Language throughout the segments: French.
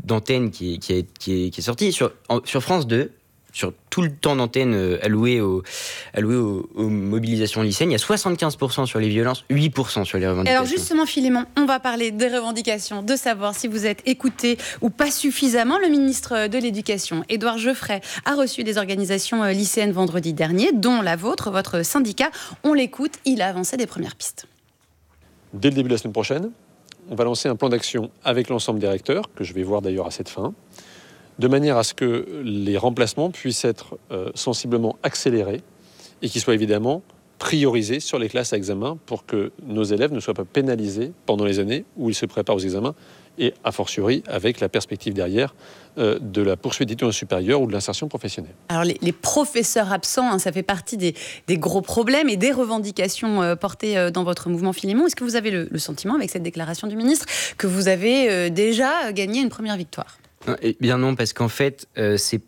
d'antenne qui est sorti sur France 2. Sur tout le temps d'antenne alloué aux mobilisations lycéennes, il y a 75% sur les violences, 8% sur les revendications. Alors justement, Philémon, on va parler des revendications, de savoir si vous êtes écouté ou pas suffisamment. Le ministre de l'Éducation, Édouard Geoffrey, a reçu des organisations lycéennes vendredi dernier, dont la vôtre, votre syndicat. On l'écoute, il a avancé des premières pistes. Dès le début de la semaine prochaine, on va lancer un plan d'action avec l'ensemble des recteurs, que je vais voir d'ailleurs à cette fin, de manière à ce que les remplacements puissent être sensiblement accélérés et qu'ils soient évidemment priorisés sur les classes à examen pour que nos élèves ne soient pas pénalisés pendant les années où ils se préparent aux examens et a fortiori avec la perspective derrière de la poursuite d'études supérieures ou de l'insertion professionnelle. Alors les professeurs absents, ça fait partie des gros problèmes et des revendications portées dans votre mouvement Philémon. Est-ce que vous avez le sentiment, avec cette déclaration du ministre, que vous avez déjà gagné une première victoire ? Eh bien non, parce qu'en fait, c'est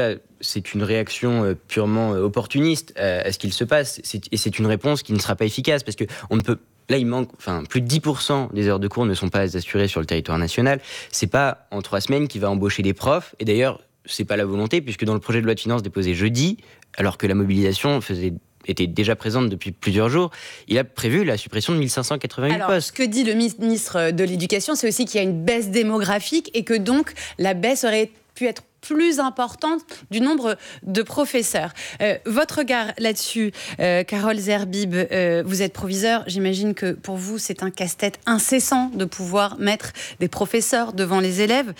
une réaction purement opportuniste à ce qu'il se passe. Et c'est une réponse qui ne sera pas efficace, parce que on ne peut... Là, il manque, plus de 10% des heures de cours ne sont pas assurées sur le territoire national. C'est pas en 3 semaines qu'il va embaucher des profs. Et d'ailleurs, c'est pas la volonté, puisque dans le projet de loi de finances déposé jeudi, alors que la mobilisation était déjà présente depuis plusieurs jours, il a prévu la suppression de 1588 postes. Alors, ce que dit le ministre de l'Éducation, c'est aussi qu'il y a une baisse démographique et que donc la baisse aurait pu être plus importante du nombre de professeurs. Votre regard là-dessus, Carole Zerbib, vous êtes proviseur, j'imagine que pour vous c'est un casse-tête incessant de pouvoir mettre des professeurs devant les élèves.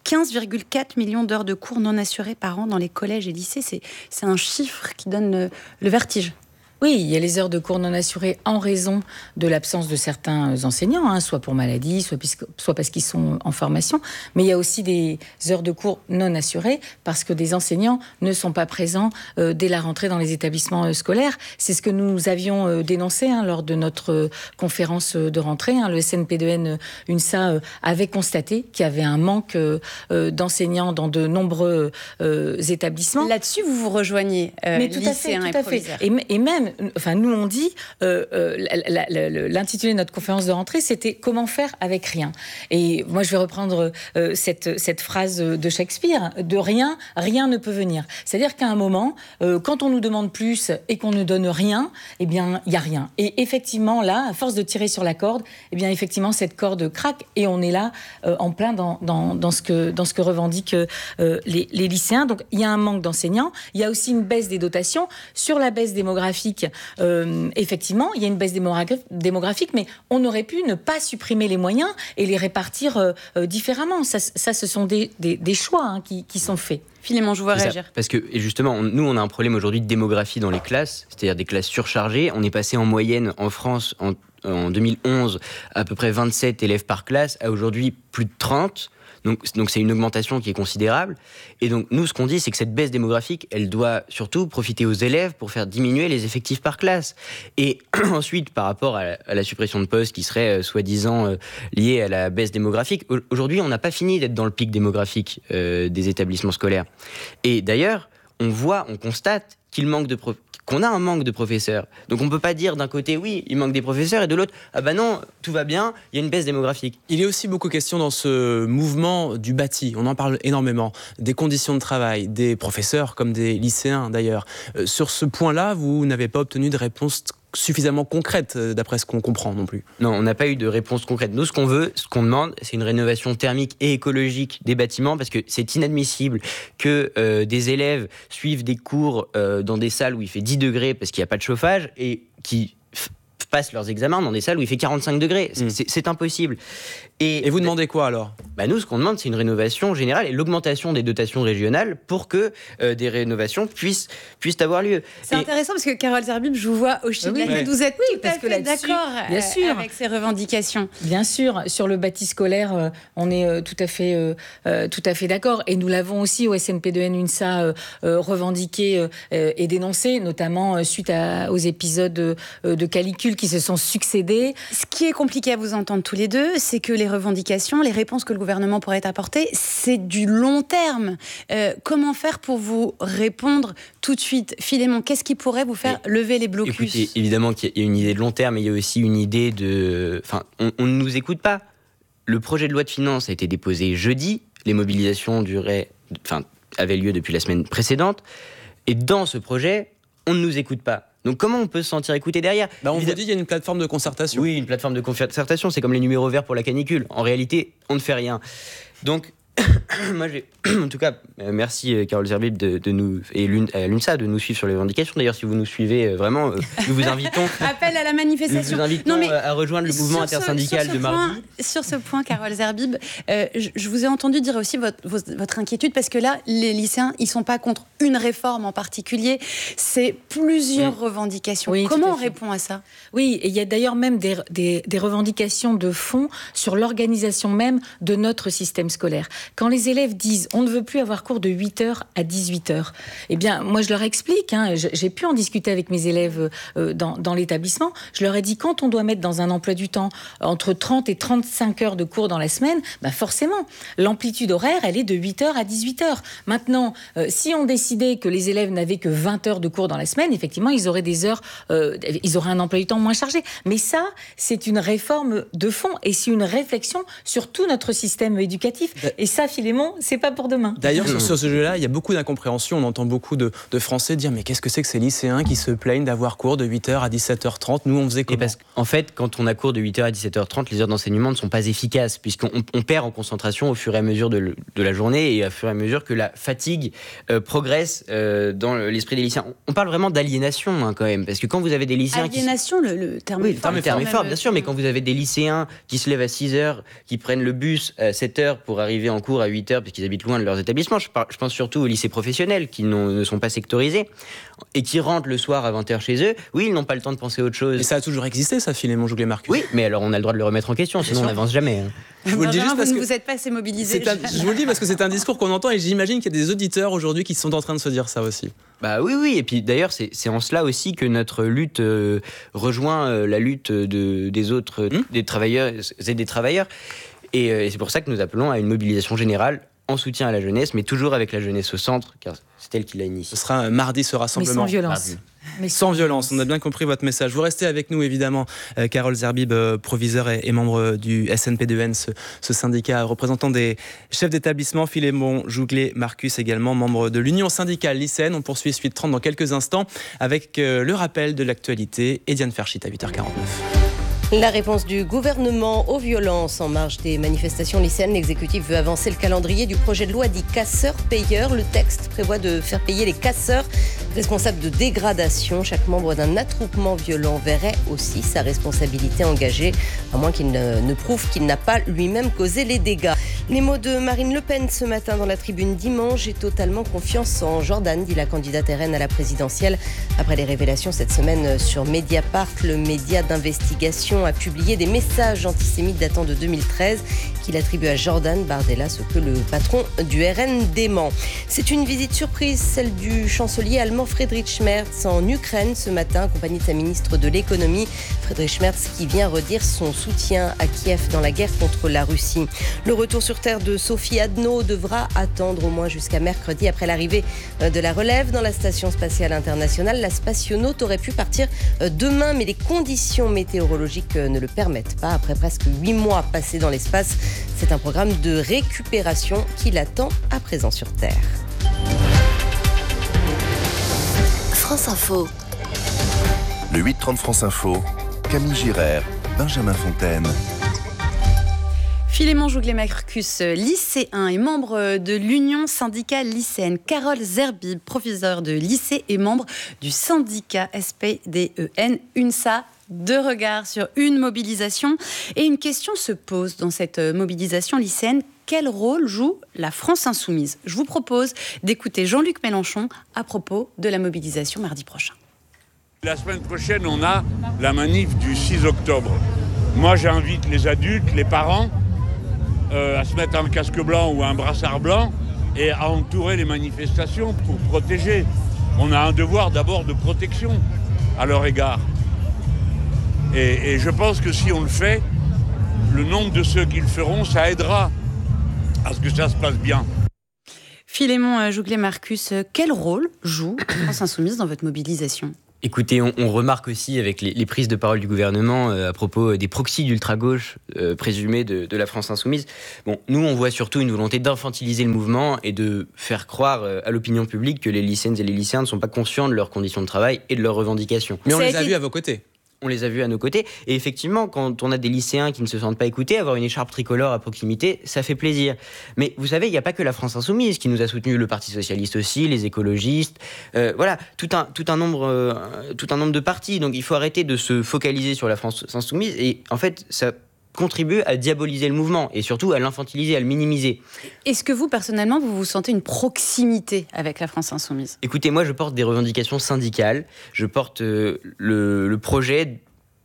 15,4 millions d'heures de cours non assurées par an dans les collèges et lycées, c'est un chiffre qui donne le vertige. Oui, il y a les heures de cours non assurées en raison de l'absence de certains enseignants, soit pour maladie, soit parce qu'ils sont en formation. Mais il y a aussi des heures de cours non assurées parce que des enseignants ne sont pas présents dès la rentrée dans les établissements scolaires. C'est ce que nous avions dénoncé lors de notre conférence de rentrée. Le SNP2N UNSA avait constaté qu'il y avait un manque d'enseignants dans de nombreux établissements. Là-dessus, vous vous rejoignez, lycéens et proviseurs. Et même, nous on dit, l'intitulé de notre conférence de rentrée, c'était « Comment faire avec rien ?» Et moi, je vais reprendre cette phrase de Shakespeare, « De rien, rien ne peut venir ». C'est-à-dire qu'à un moment, quand on nous demande plus et qu'on ne donne rien, eh bien, il n'y a rien. Et effectivement, là, à force de tirer sur la corde, eh bien, effectivement, cette corde craque et on est là en plein dans ce que revendiquent les lycéens. Donc, il y a un manque d'enseignants. Il y a aussi une baisse des dotations. Sur la baisse démographique, effectivement, il y a une baisse démographique, mais on aurait pu ne pas supprimer les moyens et les répartir différemment. Ça, ce sont des choix qui sont faits. Philémon, je vous vois réagir. Parce que, et justement, nous, on a un problème aujourd'hui de démographie dans les classes, c'est-à-dire des classes surchargées. On est passé en moyenne en France, en 2011, à peu près 27 élèves par classe, à aujourd'hui plus de 30. Donc c'est une augmentation qui est considérable. Et donc nous, ce qu'on dit, c'est que cette baisse démographique, elle doit surtout profiter aux élèves pour faire diminuer les effectifs par classe. Et ensuite, par rapport à la suppression de postes qui serait soi-disant liée à la baisse démographique, aujourd'hui, on n'a pas fini d'être dans le pic démographique des établissements scolaires. Et d'ailleurs, on constate qu'on a un manque de professeurs. Donc on ne peut pas dire d'un côté, oui, il manque des professeurs, et de l'autre, ah ben non, tout va bien, il y a une baisse démographique. Il est aussi beaucoup question dans ce mouvement du bâti, on en parle énormément, des conditions de travail, des professeurs comme des lycéens d'ailleurs. Sur ce point-là, vous n'avez pas obtenu de réponse suffisamment concrète, d'après ce qu'on comprend non plus. Non, on n'a pas eu de réponse concrète. Nous, ce qu'on demande, c'est une rénovation thermique et écologique des bâtiments, parce que c'est inadmissible que des élèves suivent des cours dans des salles où il fait 10 degrés parce qu'il n'y a pas de chauffage, et qui passent leurs examens dans des salles où il fait 45 degrés. C'est impossible. Et vous demandez quoi alors ? Nous, ce qu'on demande, c'est une rénovation générale et l'augmentation des dotations régionales pour que des rénovations puissent avoir lieu. C'est intéressant parce que Carole Zerbib, je vous vois hocher de la tête. Vous êtes tout à fait d'accord avec ces revendications. Bien sûr, sur le bâti scolaire, on est tout à fait d'accord. Et nous l'avons aussi au SNP2N UNSA revendiqué et dénoncé, notamment suite aux épisodes de calicule qui se sont succédés. Ce qui est compliqué à vous entendre tous les deux, c'est que les revendications, les réponses que le gouvernement pourrait apporter, c'est du long terme. Comment faire pour vous répondre tout de suite ? Philémon, qu'est-ce qui pourrait vous faire lever les blocus ? Écoutez, évidemment qu'il y a une idée de long terme, mais il y a aussi une idée de... on ne nous écoute pas. Le projet de loi de finances a été déposé jeudi. les mobilisations avaient lieu depuis la semaine précédente. Et dans ce projet, on ne nous écoute pas. Donc comment on peut se sentir écouté derrière ? On vous dit qu'il y a une plateforme de concertation. Oui, une plateforme de concertation, c'est comme les numéros verts pour la canicule. En réalité, on ne fait rien. Donc, moi, en tout cas, merci Carole Zerbib de nous, et à l'UNSA de nous suivre sur les revendications. D'ailleurs, si vous nous suivez vraiment, nous vous invitons. Appel à la manifestation. Nous vous invitons à rejoindre le mouvement intersyndical de mardi. Sur ce point, Carole Zerbib, je vous ai entendu dire aussi votre inquiétude, parce que là, les lycéens, ils ne sont pas contre une réforme en particulier, c'est plusieurs revendications. Oui, comment on répond à ça ? Oui, et il y a d'ailleurs même des revendications de fond sur l'organisation même de notre système scolaire. Quand les élèves disent « on ne veut plus avoir cours de 8h à 18h », eh bien, moi, je leur explique, j'ai pu en discuter avec mes élèves dans l'établissement, je leur ai dit, quand on doit mettre dans un emploi du temps entre 30 et 35 heures de cours dans la semaine, forcément, l'amplitude horaire, elle est de 8h à 18h. Maintenant, si on décidait que les élèves n'avaient que 20 heures de cours dans la semaine, effectivement, ils auraient des heures, ils auraient un emploi du temps moins chargé. Mais ça, c'est une réforme de fond et c'est une réflexion sur tout notre système éducatif. Et ça, Philémon, c'est pas pour demain. D'ailleurs, sur ce sujet-là, il y a beaucoup d'incompréhension. On entend beaucoup de Français dire « mais qu'est-ce que c'est que ces lycéens qui se plaignent d'avoir cours de 8h à 17h30 ? Nous, on faisait comment ?» Parce qu'en fait, quand on a cours de 8h à 17h30, les heures d'enseignement ne sont pas efficaces, puisqu'on perd en concentration au fur et à mesure de la journée et au fur et à mesure que la fatigue progresse dans l'esprit des lycéens. On parle vraiment d'aliénation quand même, parce que quand vous avez des lycéens aliénation, le terme est fort. Le terme est fort, bien sûr, mais quand vous avez des lycéens qui se lèvent à 6h, qui prennent le bus à 7h pour arriver en cours à 8h, parce qu'ils habitent loin de leurs établissements, je pense surtout aux lycées professionnels qui ne sont pas sectorisés, et qui rentrent le soir à 20h chez eux, oui, ils n'ont pas le temps de penser à autre chose. Mais ça a toujours existé, ça, Philémon Jouglet-Marcus. Oui, mais alors on a le droit de le remettre en question, sinon on n'avance jamais. Je vous le dis juste parce vous que ne vous êtes pas assez mobilisé. Je vous le dis parce que c'est un discours qu'on entend et j'imagine qu'il y a des auditeurs aujourd'hui qui sont en train de se dire ça aussi. Bah oui, et puis d'ailleurs c'est en cela aussi que notre lutte rejoint la lutte des autres, des travailleurs et des travailleurs. Et c'est pour ça que nous appelons à une mobilisation générale en soutien à la jeunesse, mais toujours avec la jeunesse au centre, car c'est elle qui l'a initié. Ce sera mardi, ce rassemblement. Mais sans violence. Mais sans violence, on a bien compris votre message. Vous restez avec nous évidemment, Carole Zerbib, proviseur et membre du SNP2N, ce syndicat représentant des chefs d'établissement, Philémon Jouglet-Marcus également, membre de l'Union syndicale lycéenne. On poursuit Suite 30 dans quelques instants avec le rappel de l'actualité et Diane Ferchit à 8h49. La réponse du gouvernement aux violences en marge des manifestations lycéennes. L'exécutif veut avancer le calendrier du projet de loi dit casseurs-payeurs. Le texte prévoit de faire payer les casseurs responsables de dégradation. Chaque membre d'un attroupement violent verrait aussi sa responsabilité engagée, à moins qu'il ne prouve qu'il n'a pas lui-même causé les dégâts. Les mots de Marine Le Pen ce matin dans la tribune dimanche. J'ai totalement confiance en Jordan, dit la candidate RN à la présidentielle. Après les révélations cette semaine sur Mediapart, le média d'investigation a publié des messages antisémites datant de 2013 qu'il attribue à Jordan Bardella, ce que le patron du RN dément. C'est une visite surprise, celle du chancelier allemand Friedrich Merz en Ukraine ce matin, accompagné de sa ministre de l'économie. Friedrich Merz qui vient redire son soutien à Kiev dans la guerre contre la Russie. Le retour sur terre de Sophie Adno devra attendre au moins jusqu'à mercredi après l'arrivée de la relève dans la station spatiale internationale. La spationaute aurait pu partir demain, mais les conditions météorologiques ne le permettent pas. Après presque 8 mois passés dans l'espace, c'est un programme de récupération qui l'attend à présent sur Terre. France Info. Le 8-30 France Info, Camille Girard, Benjamin Fontaine. Philémon Jouglet-Marcus, lycéen et membre de l'Union syndicale lycéenne. Carole Zerbib, professeure de lycée et membre du syndicat SPDEN UNSA. Deux regards sur une mobilisation. Et une question se pose dans cette mobilisation lycéenne. Quel rôle joue la France insoumise ? Je vous propose d'écouter Jean-Luc Mélenchon à propos de la mobilisation mardi prochain. La semaine prochaine, on a la manif du 6 octobre. Moi, j'invite les adultes, les parents, à se mettre un casque blanc ou un brassard blanc et à entourer les manifestations pour protéger. On a un devoir d'abord de protection à leur égard. Et je pense que si on le fait, le nombre de ceux qui le feront, ça aidera à ce que ça se passe bien. Philémon Jouglet-Marcus, quel rôle joue la France insoumise dans votre mobilisation ? Écoutez, on remarque aussi avec les prises de parole du gouvernement à propos des proxys d'ultra-gauche présumés de la France insoumise. Bon, nous, on voit surtout une volonté d'infantiliser le mouvement et de faire croire à l'opinion publique que les lycéennes et les lycéens ne sont pas conscients de leurs conditions de travail et de leurs revendications. Mais on les a vus à vos côtés. On les a vus à nos côtés. Et effectivement, quand on a des lycéens qui ne se sentent pas écoutés, avoir une écharpe tricolore à proximité, ça fait plaisir. Mais vous savez, il n'y a pas que la France insoumise qui nous a soutenus, le Parti socialiste aussi, les écologistes, voilà, tout un nombre de partis. Donc il faut arrêter de se focaliser sur la France insoumise. Et en fait, ça contribue à diaboliser le mouvement et surtout à l'infantiliser, à le minimiser. Est-ce que vous, personnellement, vous sentez une proximité avec la France insoumise ? Écoutez, moi, je porte des revendications syndicales. Je porte le projet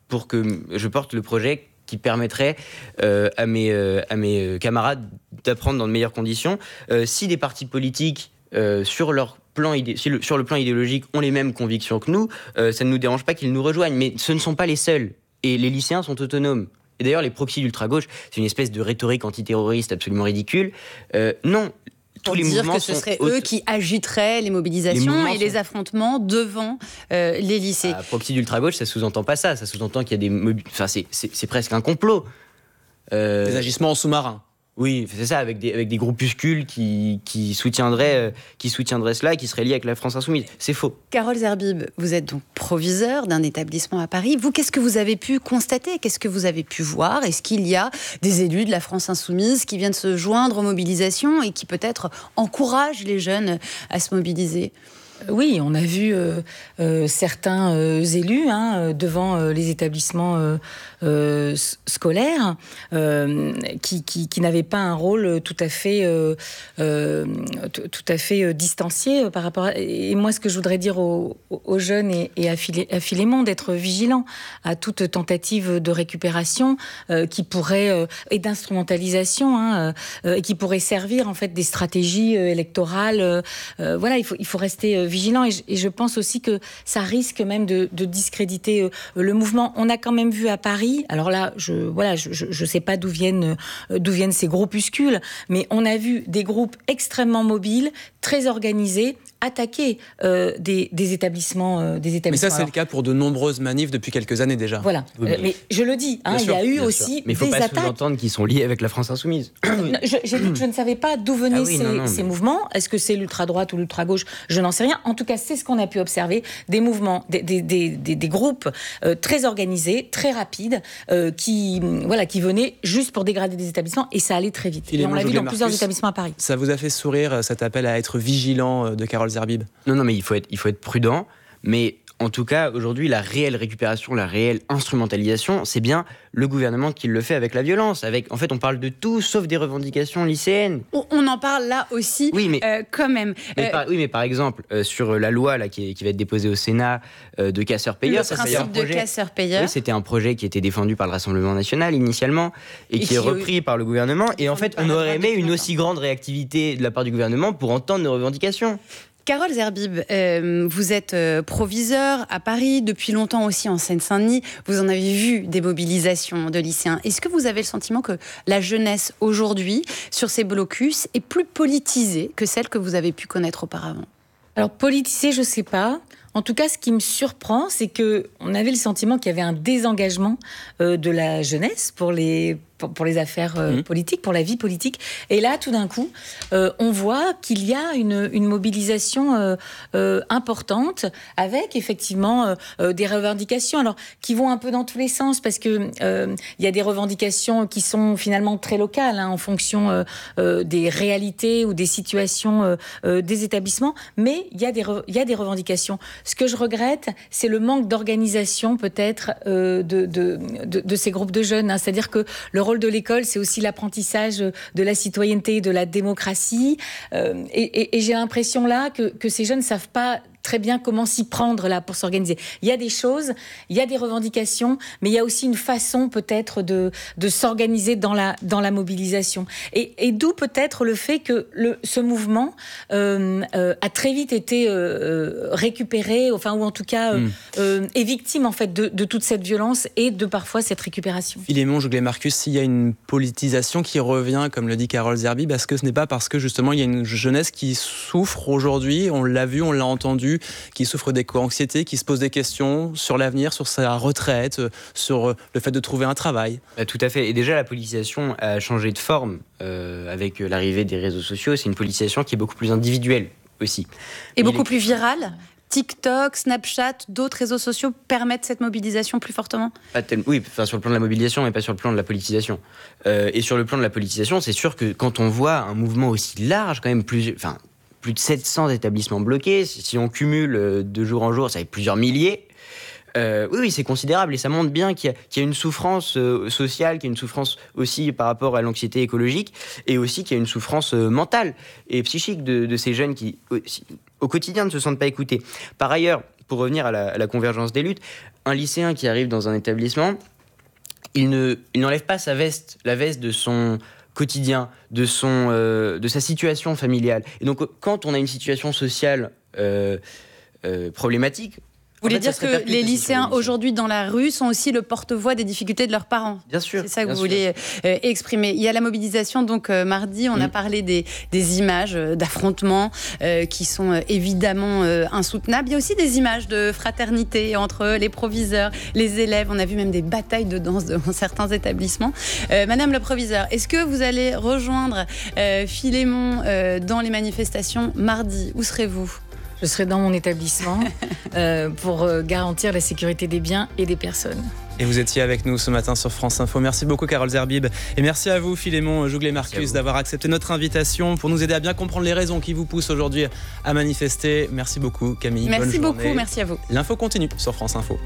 qui permettrait à mes camarades d'apprendre dans de meilleures conditions. Si des partis politiques sur le plan idéologique ont les mêmes convictions que nous, ça ne nous dérange pas qu'ils nous rejoignent. Mais ce ne sont pas les seuls. Et les lycéens sont autonomes. Et d'ailleurs, les proxys d'ultra-gauche, c'est une espèce de rhétorique antiterroriste absolument ridicule. Non, tous les mouvements que ce serait eux qui agiteraient les mobilisations et les affrontements devant les lycées. Proxy d'ultra-gauche, ça sous-entend pas ça. Ça sous-entend qu'il y a des... Enfin, c'est presque un complot. Des agissements en sous-marin. Oui, c'est ça, avec des groupuscules qui soutiendraient cela et qui seraient liés avec la France insoumise. C'est faux. Carole Zerbib, vous êtes donc proviseur d'un établissement à Paris. Vous, qu'est-ce que vous avez pu constater ? Qu'est-ce que vous avez pu voir ? Est-ce qu'il y a des élus de la France insoumise qui viennent se joindre aux mobilisations et qui peut-être encouragent les jeunes à se mobiliser ? Oui, on a vu certains élus devant les établissements scolaires qui n'avaient pas un rôle tout à fait distancié par rapport à... Et moi, ce que je voudrais dire aux jeunes et à Philémon, d'être vigilants à toute tentative de récupération qui pourrait et d'instrumentalisation et qui pourrait servir en fait des stratégies électorales. Voilà, il faut rester vigilant et je pense aussi que ça risque même de discréditer le mouvement. On a quand même vu à Paris, alors là, je sais pas d'où viennent ces groupuscules, mais on a vu des groupes extrêmement mobiles, très organisés, attaquer des établissements. Mais ça, c'est le cas pour de nombreuses manifs depuis quelques années déjà. Voilà. Mais je le dis, il y a eu aussi mais des attaques. Mais il ne faut pas sous-entendre qu'ils sont liés avec la France insoumise. J'ai dit que je ne savais pas d'où venaient ces mouvements. Est-ce que c'est l'ultra-droite ou l'ultra-gauche ? Je n'en sais rien. En tout cas, c'est ce qu'on a pu observer. Des mouvements, des groupes très organisés, très rapides, qui venaient juste pour dégrader des établissements. Et ça allait très vite. Et on l'a vu dans plusieurs établissements à Paris. Ça vous a fait sourire, cet appel à être vigilant de Carole Zerbib ? Non, mais il faut être prudent. Mais en tout cas, aujourd'hui, la réelle récupération, la réelle instrumentalisation, c'est bien le gouvernement qui le fait avec la violence. En fait, on parle de tout sauf des revendications lycéennes. On en parle là aussi, oui, mais, quand même. Mais par exemple, sur la loi là, qui va être déposée au Sénat de casseurs-payeurs... Le principe de casseurs-payeurs. Oui, c'était un projet qui était défendu par le Rassemblement national initialement et qui est repris par le gouvernement. Et en fait, on aurait aimé une aussi grande réactivité de la part du gouvernement pour entendre nos revendications. Carole Zerbib, vous êtes proviseur à Paris, depuis longtemps aussi en Seine-Saint-Denis. Vous en avez vu des mobilisations de lycéens. Est-ce que vous avez le sentiment que la jeunesse aujourd'hui, sur ces blocus, est plus politisée que celle que vous avez pu connaître auparavant ? Alors, politisée, je ne sais pas. En tout cas, ce qui me surprend, c'est qu'on avait le sentiment qu'il y avait un désengagement de la jeunesse pour les affaires politiques, pour la vie politique. Et là, tout d'un coup, on voit qu'il y a une mobilisation importante avec effectivement des revendications, alors qui vont un peu dans tous les sens, parce que il y a des revendications qui sont finalement très locales en fonction des réalités ou des situations des établissements, mais il y a des revendications. Ce que je regrette, c'est le manque d'organisation peut-être de ces groupes de jeunes. C'est-à-dire que le rôle de l'école, c'est aussi l'apprentissage de la citoyenneté et de la démocratie. Et j'ai l'impression là que ces jeunes ne savent pas très bien comment s'y prendre là pour s'organiser. Il y a des choses, il y a des revendications, mais il y a aussi une façon peut-être de s'organiser dans la mobilisation. Et d'où peut-être le fait que ce mouvement a très vite été récupéré, ou en tout cas est victime en fait de toute cette violence et de parfois cette récupération. Philémon Juglet-Marcus, s'il y a une politisation qui revient, comme le dit Carole Zerbib, est-ce que ce n'est pas parce que justement il y a une jeunesse qui souffre aujourd'hui, on l'a vu, on l'a entendu, vu, qui souffre d'éco-anxiété, qui se pose des questions sur l'avenir, sur sa retraite, sur le fait de trouver un travail. Tout à fait. Et déjà, la politisation a changé de forme avec l'arrivée des réseaux sociaux. C'est une politisation qui est beaucoup plus individuelle aussi. Et beaucoup plus virale. TikTok, Snapchat, d'autres réseaux sociaux permettent cette mobilisation plus fortement ? Oui, sur le plan de la mobilisation, mais pas sur le plan de la politisation. Et sur le plan de la politisation, c'est sûr que quand on voit un mouvement aussi large, quand même plus de 700 établissements bloqués, si on cumule de jour en jour, ça fait plusieurs milliers. Oui, c'est considérable et ça montre bien qu'il y a une souffrance sociale, qu'il y a une souffrance aussi par rapport à l'anxiété écologique et aussi qu'il y a une souffrance mentale et psychique de ces jeunes qui, au quotidien, ne se sentent pas écoutés. Par ailleurs, pour revenir à la convergence des luttes, un lycéen qui arrive dans un établissement, il n'enlève pas la veste de son quotidien, de sa situation familiale. Et donc, quand on a une situation sociale problématique, vous voulez dire que les lycéens aujourd'hui dans la rue sont aussi le porte-voix des difficultés de leurs parents ? Bien sûr. C'est ça que vous voulez exprimer. Il y a la mobilisation, donc mardi, on a parlé des images d'affrontements qui sont évidemment insoutenables. Il y a aussi des images de fraternité entre les proviseurs, les élèves. On a vu même des batailles de danse dans certains établissements. Madame le proviseur, est-ce que vous allez rejoindre Philémon dans les manifestations mardi ? Où serez-vous ? Je serai dans mon établissement pour garantir la sécurité des biens et des personnes. Et vous étiez avec nous ce matin sur France Info. Merci beaucoup Carole Zerbib. Et merci à vous Philémon Jouglet-Marcus d'avoir accepté notre invitation pour nous aider à bien comprendre les raisons qui vous poussent aujourd'hui à manifester. Merci beaucoup Camille. Merci Bonne beaucoup, journée. merci à vous. L'info continue sur France Info.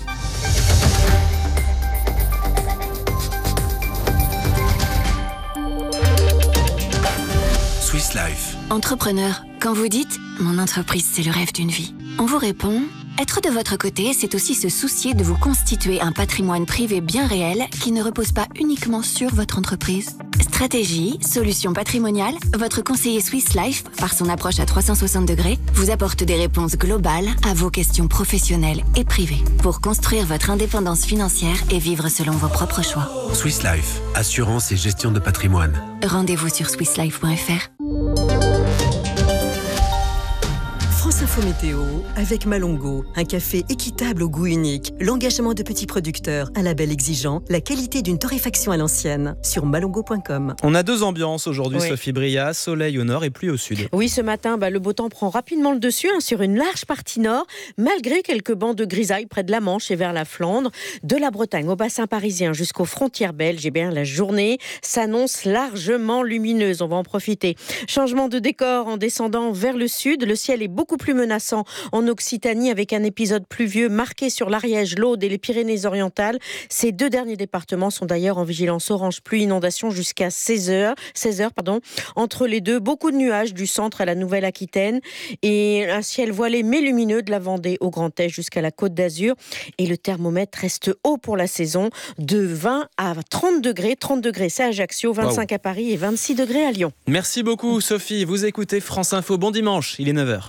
Swiss Life. Entrepreneur, quand vous dites « Mon entreprise, c'est le rêve d'une vie », on vous répond « Être de votre côté, c'est aussi se soucier de vous constituer un patrimoine privé bien réel qui ne repose pas uniquement sur votre entreprise. » Stratégie, solutions patrimoniales, votre conseiller Swiss Life, par son approche à 360 degrés, vous apporte des réponses globales à vos questions professionnelles et privées pour construire votre indépendance financière et vivre selon vos propres choix. Swiss Life, assurance et gestion de patrimoine. Rendez-vous sur swisslife.fr. France Info Météo avec Malongo, un café équitable au goût unique, l'engagement de petits producteurs, un label exigeant, la qualité d'une torréfaction à l'ancienne, sur malongo.com. On a deux ambiances aujourd'hui, Oui. Sophie Bria, soleil au nord et pluie au sud. Oui, ce matin, le beau temps prend rapidement le dessus sur une large partie nord, malgré quelques bancs de grisaille près de la Manche et vers la Flandre. De la Bretagne au bassin parisien jusqu'aux frontières belges, la journée s'annonce largement lumineuse. On va en profiter. Changement de décor en descendant vers le sud. Le ciel est beaucoup plus menaçant en Occitanie avec un épisode pluvieux marqué sur l'Ariège, l'Aude et les Pyrénées-Orientales. Ces deux derniers départements sont d'ailleurs en vigilance orange pluie inondation jusqu'à 16 heures. Entre les deux, beaucoup de nuages du centre à la Nouvelle-Aquitaine et un ciel voilé mais lumineux de la Vendée au Grand Est jusqu'à la Côte d'Azur. Et le thermomètre reste haut pour la saison, de 20 à 30 degrés. 30 degrés, c'est à Ajaccio, 25 à Paris et 26 degrés à Lyon. Merci beaucoup Sophie, vous écoutez France Info. Bon dimanche, il est 9h.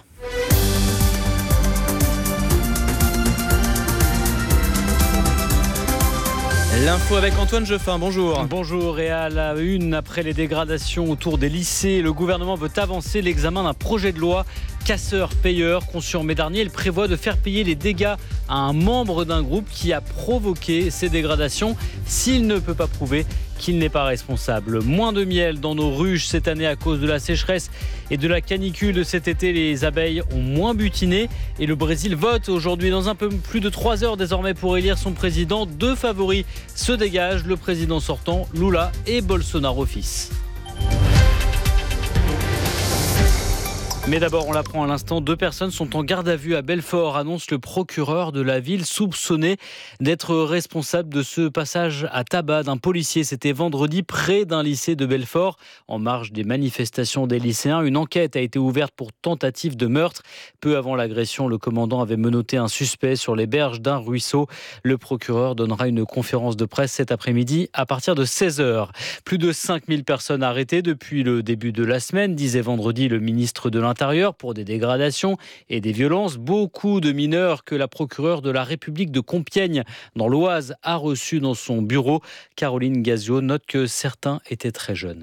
L'info avec Antoine Jeffin, bonjour. Bonjour, et à la une, après les dégradations autour des lycées, le gouvernement veut avancer l'examen d'un projet de loi casseur-payeur. Conçu en mai dernier, il prévoit de faire payer les dégâts à un membre d'un groupe qui a provoqué ces dégradations s'il ne peut pas prouver qu'il n'est pas responsable. Moins de miel dans nos ruches cette année à cause de la sécheresse et de la canicule de cet été. Les abeilles ont moins butiné et le Brésil vote aujourd'hui dans un peu plus de 3 heures désormais pour élire son président. Deux favoris se dégagent, le président sortant Lula et Bolsonaro fils. Mais d'abord, on l'apprend à l'instant, 2 personnes sont en garde à vue à Belfort, annonce le procureur de la ville, soupçonné d'être responsable de ce passage à tabac d'un policier. C'était vendredi près d'un lycée de Belfort. En marge des manifestations des lycéens, une enquête a été ouverte pour tentative de meurtre. Peu avant l'agression, le commandant avait menotté un suspect sur les berges d'un ruisseau. Le procureur donnera une conférence de presse cet après-midi à partir de 16h. Plus de 5000 personnes arrêtées depuis le début de la semaine, disait vendredi le ministre de l'Intérieur, pour des dégradations et des violences. Beaucoup de mineurs que la procureure de la République de Compiègne dans l'Oise a reçus dans son bureau. Caroline Gazio note que certains étaient très jeunes.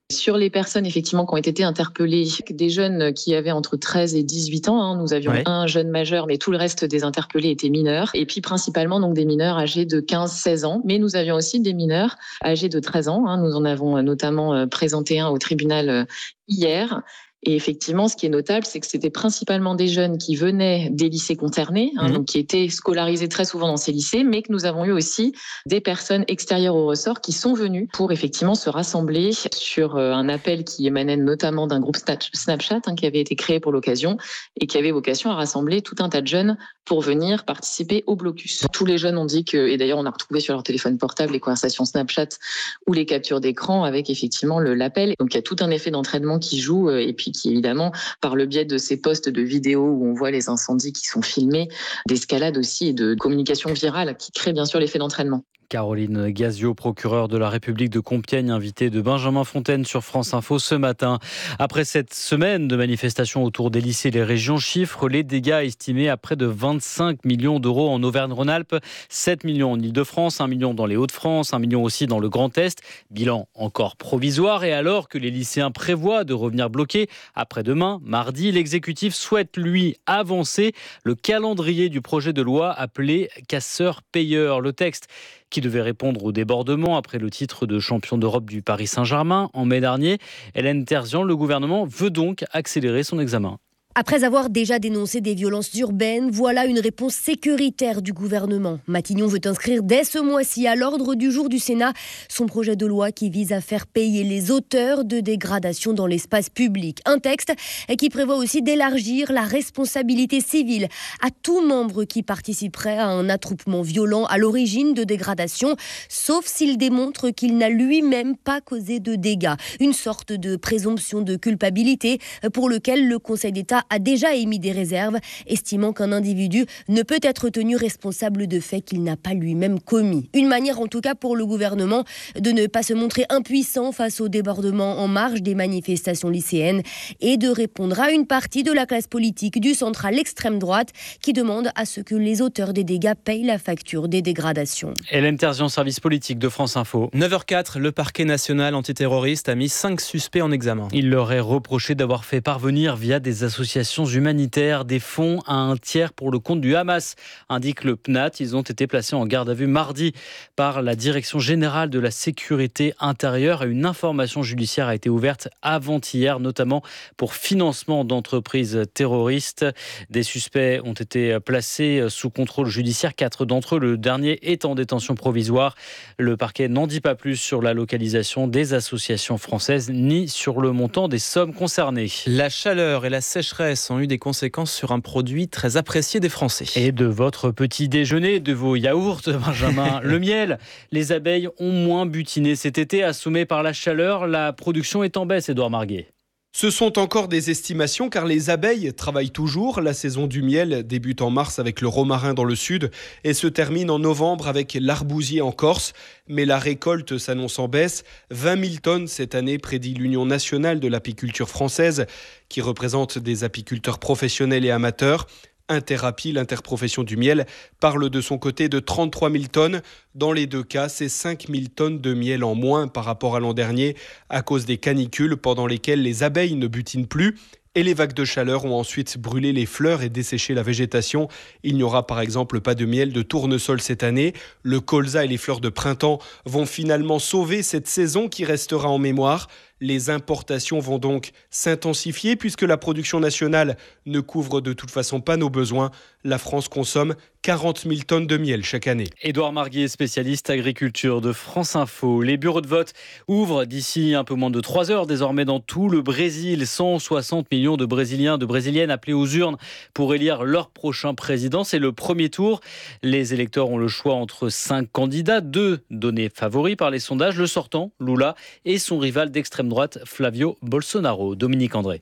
Sur les personnes effectivement qui ont été interpellées, des jeunes qui avaient entre 13 et 18 ans, nous avions un jeune majeur, mais tout le reste des interpellés étaient mineurs. Et puis principalement donc des mineurs âgés de 15-16 ans. Mais nous avions aussi des mineurs âgés de 13 ans. Nous en avons notamment présenté un au tribunal hier. Et effectivement, ce qui est notable, c'est que c'était principalement des jeunes qui venaient des lycées concernés, donc qui étaient scolarisés très souvent dans ces lycées, mais que nous avons eu aussi des personnes extérieures au ressort qui sont venues pour effectivement se rassembler sur un appel qui émanait notamment d'un groupe Snapchat qui avait été créé pour l'occasion et qui avait vocation à rassembler tout un tas de jeunes pour venir participer au blocus. Tous les jeunes ont dit que, et d'ailleurs on a retrouvé sur leur téléphone portable les conversations Snapchat ou les captures d'écran avec effectivement l'appel. Donc il y a tout un effet d'entraînement qui joue et puis qui évidemment, par le biais de ces posts de vidéos où on voit les incendies qui sont filmés, d'escalade aussi et de communication virale qui crée bien sûr l'effet d'entraînement. Caroline Gazio, procureure de la République de Compiègne, invitée de Benjamin Fontaine sur France Info ce matin. Après cette semaine de manifestations autour des lycées, les régions chiffrent les dégâts estimés à près de 25 millions d'euros en Auvergne-Rhône-Alpes, 7 millions en Ile-de-France, 1 million dans les Hauts-de-France, 1 million aussi dans le Grand Est. Bilan encore provisoire et alors que les lycéens prévoient de revenir bloqués après-demain, mardi, l'exécutif souhaite lui avancer le calendrier du projet de loi appelé casseurs-payeurs. Le texte qui devait répondre au débordement après le titre de champion d'Europe du Paris Saint-Germain en mai dernier. Hélène Terzian, le gouvernement veut donc accélérer son examen. Après avoir déjà dénoncé des violences urbaines, voilà une réponse sécuritaire du gouvernement. Matignon veut inscrire dès ce mois-ci à l'ordre du jour du Sénat son projet de loi qui vise à faire payer les auteurs de dégradations dans l'espace public. Un texte qui prévoit aussi d'élargir la responsabilité civile à tout membre qui participerait à un attroupement violent à l'origine de dégradations, sauf s'il démontre qu'il n'a lui-même pas causé de dégâts. Une sorte de présomption de culpabilité pour lequel le Conseil d'État a déjà émis des réserves, estimant qu'un individu ne peut être tenu responsable de faits qu'il n'a pas lui-même commis. Une manière en tout cas pour le gouvernement de ne pas se montrer impuissant face au débordement en marge des manifestations lycéennes et de répondre à une partie de la classe politique du centre à l'extrême droite qui demande à ce que les auteurs des dégâts payent la facture des dégradations. Hélène Terzian, service politique de France Info. 9h04, le parquet national antiterroriste a mis 5 suspects en examen. Il leur est reproché d'avoir fait parvenir via des associations humanitaires des fonds à un tiers pour le compte du Hamas, indique le PNAT. Ils ont été placés en garde à vue mardi par la Direction générale de la sécurité intérieure. Une information judiciaire a été ouverte avant-hier, notamment pour financement d'entreprises terroristes. Des suspects ont été placés sous contrôle judiciaire. 4 d'entre eux, le dernier, est en détention provisoire. Le parquet n'en dit pas plus sur la localisation des associations françaises ni sur le montant des sommes concernées. La chaleur et la sécheresse ont eu des conséquences sur un produit très apprécié des Français. Et de votre petit déjeuner, de vos yaourts, Benjamin, le miel. Les abeilles ont moins butiné cet été, assommées par la chaleur. La production est en baisse, Édouard Marguet. Ce sont encore des estimations car les abeilles travaillent toujours. La saison du miel débute en mars avec le romarin dans le sud et se termine en novembre avec l'arbousier en Corse. Mais la récolte s'annonce en baisse. 20 000 tonnes cette année, prédit l'Union nationale de l'apiculture française, qui représente des apiculteurs professionnels et amateurs. Interapi, l'interprofession du miel, parle de son côté de 33 000 tonnes. Dans les deux cas, c'est 5 000 tonnes de miel en moins par rapport à l'an dernier à cause des canicules pendant lesquelles les abeilles ne butinent plus. Et les vagues de chaleur ont ensuite brûlé les fleurs et desséché la végétation. Il n'y aura par exemple pas de miel de tournesol cette année. Le colza et les fleurs de printemps vont finalement sauver cette saison qui restera en mémoire. Les importations vont donc s'intensifier puisque la production nationale ne couvre de toute façon pas nos besoins. La France consomme 40 000 tonnes de miel chaque année. Édouard Marguet, spécialiste agriculture de France Info. Les bureaux de vote ouvrent d'ici un peu moins de 3 heures désormais dans tout le Brésil. 160 millions de Brésiliens, de Brésiliennes appelés aux urnes pour élire leur prochain président. C'est le premier tour. Les électeurs ont le choix entre 5 candidats, 2 donnés favoris par les sondages. Le sortant, Lula, et son rival d'extrême droite, Flavio Bolsonaro. Dominique André.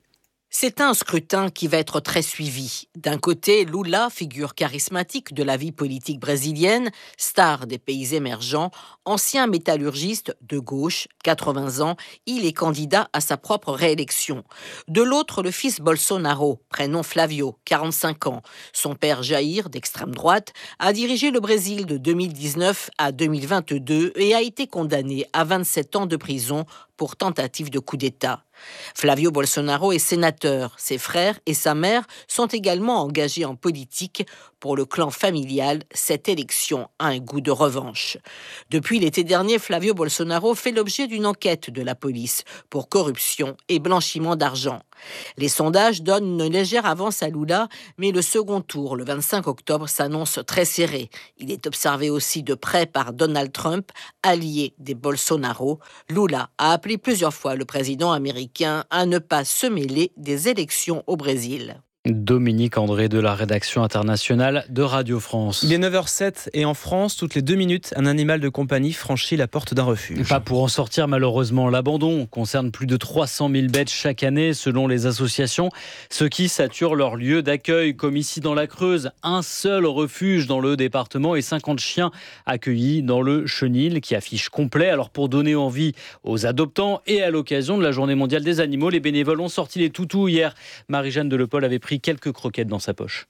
C'est un scrutin qui va être très suivi. D'un côté, Lula, figure charismatique de la vie politique brésilienne, star des pays émergents, ancien métallurgiste de gauche, 80 ans, il est candidat à sa propre réélection. De l'autre, le fils Bolsonaro, prénom Flavio, 45 ans. Son père Jair, d'extrême droite, a dirigé le Brésil de 2019 à 2022 et a été condamné à 27 ans de prison pour tentative de coup d'État. Flavio Bolsonaro est sénateur. Ses frères et sa mère sont également engagés en politique. Pour le clan familial, cette élection a un goût de revanche. Depuis l'été dernier, Flavio Bolsonaro fait l'objet d'une enquête de la police pour corruption et blanchiment d'argent. Les sondages donnent une légère avance à Lula, mais le second tour, le 25 octobre, s'annonce très serré. Il est observé aussi de près par Donald Trump, allié des Bolsonaro. Lula a appelé plusieurs fois le président américain à ne pas se mêler des élections au Brésil. Dominique André de la rédaction internationale de Radio France. Il est 9h07 et en France, toutes les 2 minutes, un animal de compagnie franchit la porte d'un refuge. Pas pour en sortir malheureusement. L'abandon concerne plus de 300 000 bêtes chaque année selon les associations, ce qui sature leur lieu d'accueil, comme ici dans la Creuse. Un seul refuge dans le département et 50 chiens accueillis dans le Chenil qui affiche complet. Alors pour donner envie aux adoptants et à l'occasion de la Journée mondiale des animaux, les bénévoles ont sorti les toutous hier. Marie-Jeanne Delepol avait pris quelques croquettes dans sa poche.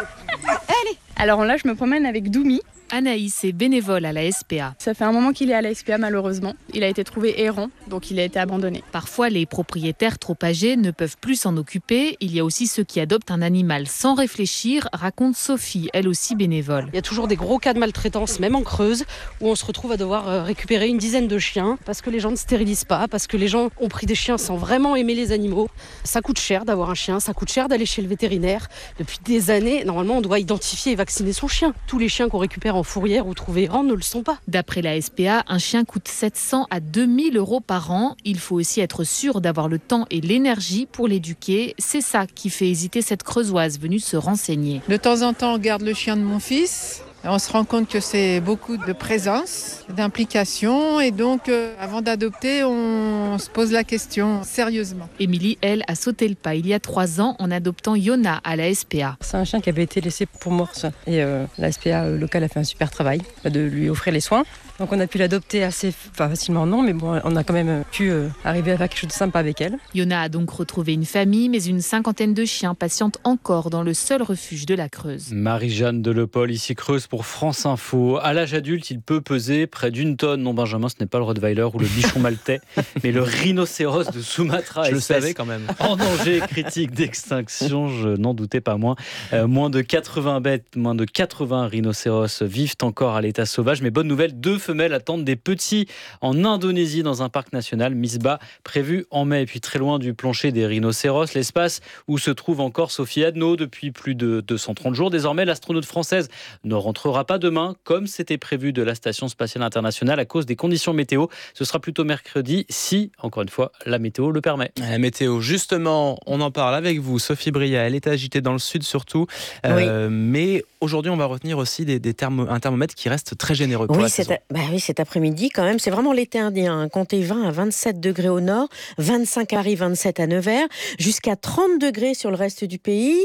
Allez. Alors là, je me promène avec Doumi. Anaïs est bénévole à la SPA. Ça fait un moment qu'il est à la SPA malheureusement. Il a été trouvé errant, donc il a été abandonné. Parfois, les propriétaires trop âgés ne peuvent plus s'en occuper. Il y a aussi ceux qui adoptent un animal sans réfléchir, raconte Sophie, elle aussi bénévole. Il y a toujours des gros cas de maltraitance, même en Creuse, où on se retrouve à devoir récupérer une dizaine de chiens parce que les gens ne stérilisent pas, parce que les gens ont pris des chiens sans vraiment aimer les animaux. Ça coûte cher d'avoir un chien, ça coûte cher d'aller chez le vétérinaire. Depuis des années, normalement, on doit identifier et vacciner son chien. Tous les chiens qu'on récupère en fourrière ou trouvés errants ne le sont pas. D'après la SPA, un chien coûte 700 à 2000 € par an. Il faut aussi être sûr d'avoir le temps et l'énergie pour l'éduquer. C'est ça qui fait hésiter cette Creusoise venue se renseigner. De temps en temps, on garde le chien de mon fils. On se rend compte que c'est beaucoup de présence, d'implication et donc avant d'adopter, on se pose la question sérieusement. Émilie, elle, a sauté le pas il y a 3 ans en adoptant Yona à la SPA. C'est un chien qui avait été laissé pour morse et la SPA locale a fait un super travail de lui offrir les soins. Donc on a pu l'adopter assez facilement, non, mais bon, on a quand même pu arriver à faire quelque chose de sympa avec elle. Yona a donc retrouvé une famille, mais une 50aine de chiens patientent encore dans le seul refuge de la Creuse. Marie-Jeanne Delepol, ici Creuse pour France Info. À l'âge adulte, il peut peser près d'1 tonne. Non, Benjamin, ce n'est pas le Rottweiler ou le bichon maltais, mais le rhinocéros de Sumatra. Je le savais quand même. En danger critique d'extinction, je n'en doutais pas moins. Moins de 80 bêtes, moins de 80 rhinocéros vivent encore à l'état sauvage. Mais bonne nouvelle, 2 femelles attendent des petits en Indonésie dans un parc national, Misbah, prévu en mai. Et puis très loin du plancher des rhinocéros, l'espace où se trouve encore Sophie Adno depuis plus de 230 jours. Désormais, l'astronaute française ne rentrera pas demain comme c'était prévu de la Station spatiale internationale à cause des conditions météo. Ce sera plutôt mercredi si, encore une fois, la météo le permet. La météo, justement, on en parle avec vous, Sophie Bria. Elle est agitée dans le sud surtout, oui. Mais aujourd'hui on va retenir aussi un thermomètre qui reste très généreux pour la saison. Oui, cet après-midi quand même, c'est vraiment l'été indien. Comptez 20 à 27 degrés au nord, 25 à Paris, 27 à Nevers, jusqu'à 30 degrés sur le reste du pays,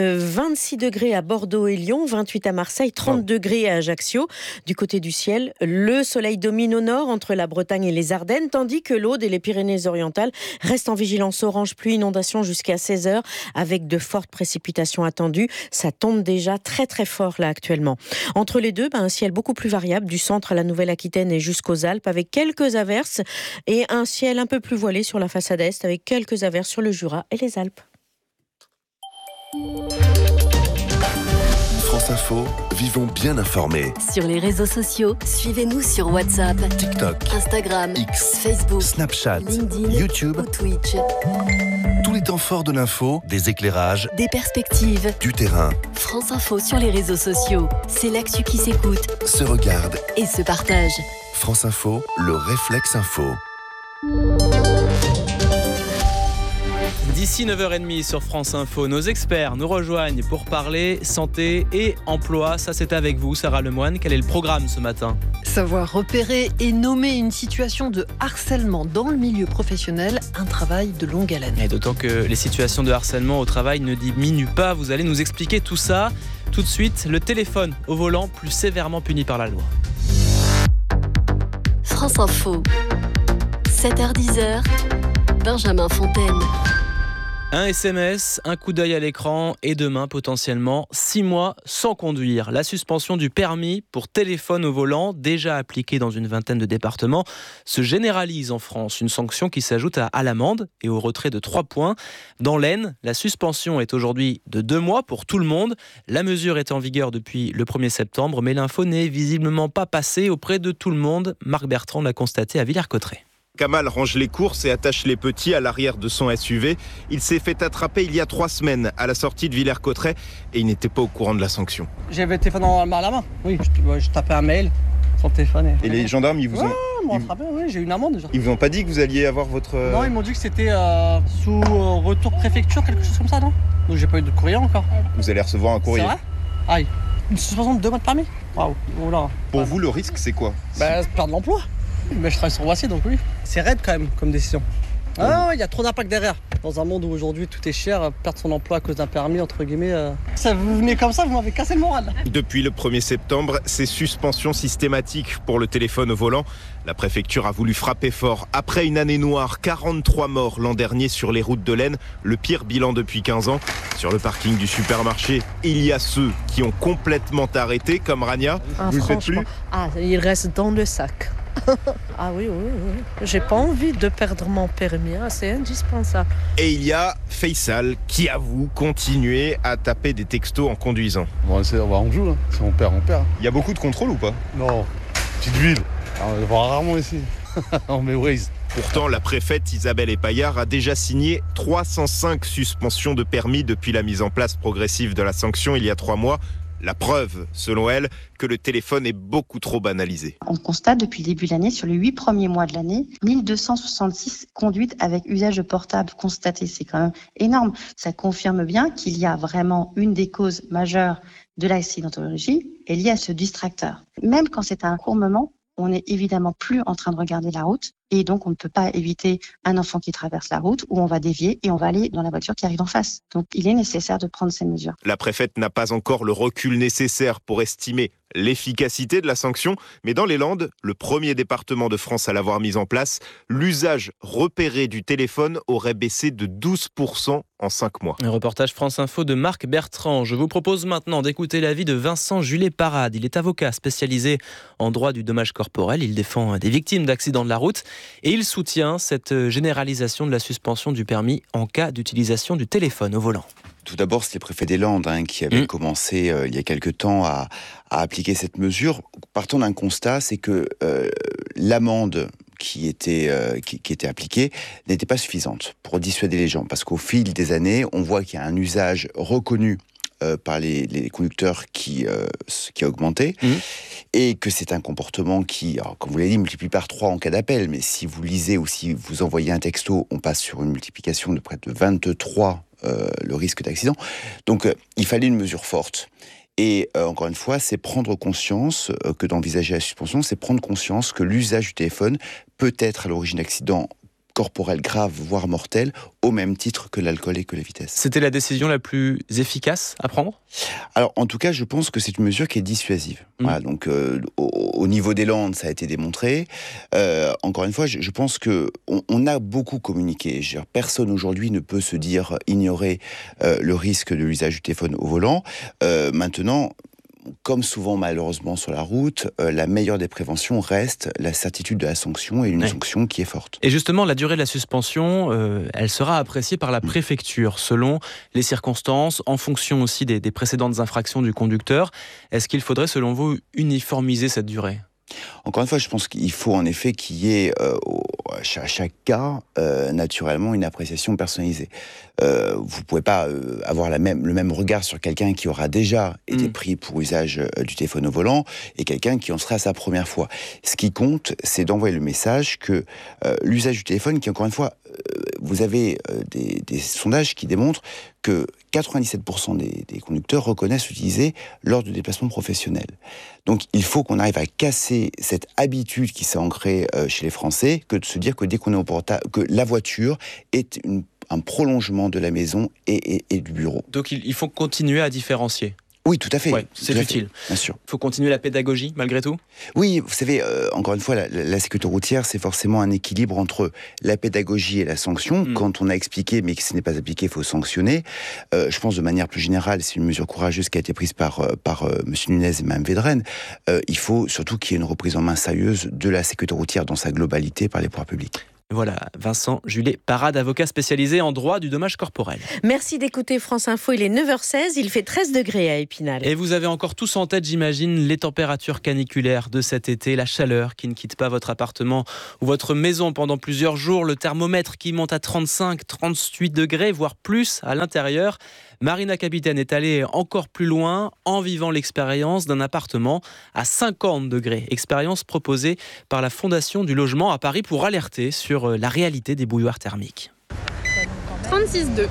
26 degrés à Bordeaux et Lyon, 28 à Marseille, 30 degrés à Ajaccio. Du côté du ciel, le soleil domine au nord entre la Bretagne et les Ardennes, tandis que l'Aude et les Pyrénées-Orientales restent en vigilance orange pluie inondation jusqu'à 16h avec de fortes précipitations attendues. Ça tombe déjà très très fort là actuellement. Entre les deux, un ciel beaucoup plus variable du centre à la Nouvelle-Aquitaine et jusqu'aux Alpes avec quelques averses et un ciel un peu plus voilé sur la façade est avec quelques averses sur le Jura et les Alpes. France Info, vivons bien informés. Sur les réseaux sociaux, suivez-nous sur WhatsApp, TikTok, Instagram, X, Facebook, Snapchat, LinkedIn, YouTube ou Twitch. Tous les temps forts de l'info, des éclairages, des perspectives, du terrain. France Info sur les réseaux sociaux, c'est l'actu qui s'écoute, se regarde et se partage. France Info, le réflexe info. d'ici 9h30 sur France Info, nos experts nous rejoignent pour parler santé et emploi. Ça, c'est avec vous, Sarah Lemoine. Quel est le programme ce matin ? Savoir repérer et nommer une situation de harcèlement dans le milieu professionnel, un travail de longue haleine. Et d'autant que les situations de harcèlement au travail ne diminuent pas. Vous allez nous expliquer tout ça. Tout de suite, le téléphone au volant plus sévèrement puni par la loi. France Info, 7h-10h, Benjamin Fontaine. Un SMS, un coup d'œil à l'écran et demain potentiellement 6 mois sans conduire. La suspension du permis pour téléphone au volant, déjà appliquée dans une vingtaine de départements, se généralise en France. Une sanction qui s'ajoute à l'amende et au retrait de 3 points. Dans l'Aisne, la suspension est aujourd'hui de 2 mois pour tout le monde. La mesure est en vigueur depuis le 1er septembre, mais l'info n'est visiblement pas passée auprès de tout le monde. Marc Bertrand l'a constaté à Villers-Cotterêts. Kamal range les courses et attache les petits à l'arrière de son SUV. Il s'est fait attraper il y a 3 semaines à la sortie de Villers-Cotterêts et il n'était pas au courant de la sanction. J'avais le téléphone à la main. Oui, je tapais un mail sur le téléphone. Et les gendarmes, ils vous ont... ils m'ont attrapé, oui, j'ai eu une amende déjà. Ils vous ont pas dit que vous alliez avoir votre... Non, ils m'ont dit que c'était sous retour préfecture, quelque chose comme ça, non ? Donc j'ai pas eu de courrier encore. Vous allez recevoir un courrier. C'est vrai ? Aïe, une suspension de 2 mois de permis. Waouh, voilà. Pour vous, le risque, c'est quoi ? Perdre l'emploi. Mais je travaille sur Voici, donc oui. C'est raide quand même comme décision. Ah, il y a trop d'impact derrière. Dans un monde où aujourd'hui tout est cher, perdre son emploi à cause d'un permis, entre guillemets. Ça, vous venez comme ça, vous m'avez cassé le moral. Depuis le 1er septembre, c'est suspension systématique pour le téléphone au volant. La préfecture a voulu frapper fort. Après une année noire, 43 morts l'an dernier sur les routes de l'Aisne, le pire bilan depuis 15 ans. Sur le parking du supermarché, il y a ceux qui ont complètement arrêté, comme Rania. Vous ne faites plus ? Il reste dans le sac. Ah oui. J'ai pas envie de perdre mon permis, c'est indispensable. Et il y a Faisal qui avoue continuer à taper des textos en conduisant. Bon, on joue, hein. Si on perd, on perd. Il y a beaucoup de contrôles ou pas ? Non, petite ville. On le voit rarement ici. On met Waze. Pourtant, la préfète Isabelle Epaillard a déjà signé 305 suspensions de permis depuis la mise en place progressive de la sanction il y a 3 mois. La preuve, selon elle, que le téléphone est beaucoup trop banalisé. On constate depuis le début de l'année, sur les 8 premiers mois de l'année, 1266 conduites avec usage de portable constatées. C'est quand même énorme. Ça confirme bien qu'il y a vraiment une des causes majeures de l'accidentologie est liée à ce distracteur. Même quand c'est un court moment, on n'est évidemment plus en train de regarder la route et donc on ne peut pas éviter un enfant qui traverse la route où on va dévier et on va aller dans la voiture qui arrive en face. Donc il est nécessaire de prendre ces mesures. La préfète n'a pas encore le recul nécessaire pour estimer l'efficacité de la sanction, mais dans les Landes, le premier département de France à l'avoir mise en place, l'usage repéré du téléphone aurait baissé de 12% en 5 mois. Un reportage France Info de Marc Bertrand. Je vous propose maintenant d'écouter l'avis de Vincent Julet-Parade. Il est avocat spécialisé en droit du dommage corporel. Il défend des victimes d'accidents de la route et il soutient cette généralisation de la suspension du permis en cas d'utilisation du téléphone au volant. Tout d'abord, c'est le préfet des Landes qui avait commencé il y a quelque temps à appliquer cette mesure. Partant d'un constat, c'est que l'amende qui était appliquée n'était pas suffisante pour dissuader les gens. Parce qu'au fil des années, on voit qu'il y a un usage reconnu par les conducteurs qui a augmenté et que c'est un comportement qui, alors, comme vous l'avez dit, multiplie par 3 en cas d'appel. Mais si vous lisez ou si vous envoyez un texto, on passe sur une multiplication de près de 23 le risque d'accident. Donc, il fallait une mesure forte. Et encore une fois, c'est prendre conscience que d'envisager la suspension, c'est prendre conscience que l'usage du téléphone peut être à l'origine d'accidents corporels graves, voire mortels, au même titre que l'alcool et que la vitesse. C'était la décision la plus efficace à prendre ? Alors, en tout cas, je pense que c'est une mesure qui est dissuasive. Voilà, donc, au niveau des Landes, ça a été démontré. Encore une fois, je pense qu'on a beaucoup communiqué. Personne aujourd'hui ne peut se dire ignorer le risque de l'usage du téléphone au volant. Maintenant, comme souvent malheureusement sur la route, la meilleure des préventions reste la certitude de la sanction et une sanction qui est forte. Et justement, la durée de la suspension, elle sera appréciée par la préfecture selon les circonstances, en fonction aussi des précédentes infractions du conducteur. Est-ce qu'il faudrait, selon vous, uniformiser cette durée ? Encore une fois, je pense qu'il faut en effet qu'il y ait à chaque cas, naturellement, une appréciation personnalisée. Vous ne pouvez pas avoir le même regard sur quelqu'un qui aura déjà été pris pour usage du téléphone au volant et quelqu'un qui en sera à sa première fois. Ce qui compte, c'est d'envoyer le message que l'usage du téléphone, qui encore une fois vous avez des sondages qui démontrent que 97% des conducteurs reconnaissent utiliser lors de déplacements professionnels. Donc il faut qu'on arrive à casser cette habitude qui s'est ancrée chez les Français, que de se dire que dès qu'on est au portable, que la voiture est un prolongement de la maison et du bureau. Donc il faut continuer à différencier. Oui, tout à fait. Ouais, c'est utile. Bien sûr. Il faut continuer la pédagogie, malgré tout. Oui, vous savez, encore une fois, la sécurité routière, c'est forcément un équilibre entre la pédagogie et la sanction. Quand on a expliqué, mais que ce n'est pas appliqué, il faut sanctionner. Je pense de manière plus générale, c'est une mesure courageuse qui a été prise par M. Nunez et Mme Védrenne. Il faut surtout qu'il y ait une reprise en main sérieuse de la sécurité routière dans sa globalité par les pouvoirs publics. Voilà, Vincent Julet Parade, avocat spécialisé en droit du dommage corporel. Merci d'écouter France Info, il est 9h16, il fait 13 degrés à Épinal. Et vous avez encore tous en tête, j'imagine, les températures caniculaires de cet été, la chaleur qui ne quitte pas votre appartement ou votre maison pendant plusieurs jours, le thermomètre qui monte à 35, 38 degrés, voire plus à l'intérieur. Marina Capitaine est allée encore plus loin en vivant l'expérience d'un appartement à 50 degrés. Expérience proposée par la Fondation du logement à Paris pour alerter sur la réalité des bouilloires thermiques. 36,2.